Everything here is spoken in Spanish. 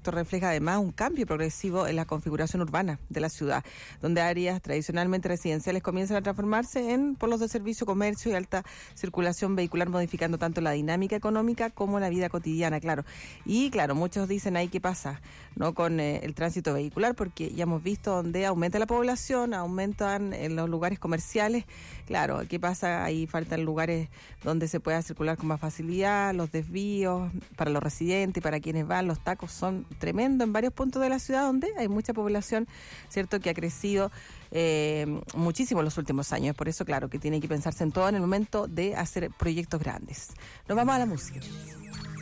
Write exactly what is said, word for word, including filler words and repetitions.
proyecto refleja además un cambio progresivo en la configuración urbana de la ciudad, donde áreas tradicionalmente residenciales comienzan a transformarse en polos de servicio, comercio y alta circulación vehicular, modificando tanto la dinámica económica como la vida cotidiana, claro. Y claro, muchos dicen ahí qué pasa, ¿no? Con eh, el tránsito vehicular, porque ya hemos visto donde aumenta la población, aumentan en los lugares comerciales, claro, ¿qué pasa? Ahí faltan lugares donde se pueda circular con más facilidad, los desvíos para los residentes y para quienes van, los tacos son tremendos en varios puntos de la ciudad donde hay mucha población, cierto, que ha crecido eh, muchísimo en los últimos años. Por eso, claro, que tiene que pensarse en todo en el momento de hacer proyectos grandes. Nos vamos a la música.